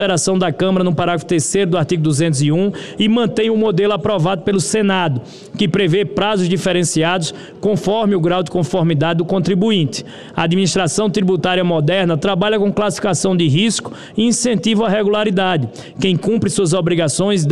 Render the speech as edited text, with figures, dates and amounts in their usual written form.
Consideração da Câmara no parágrafo 3º do artigo 201 e mantém o modelo aprovado pelo Senado, que prevê prazos diferenciados conforme o grau de conformidade do contribuinte. A administração tributária moderna trabalha com classificação de risco e incentivo à regularidade. Quem cumpre suas obrigações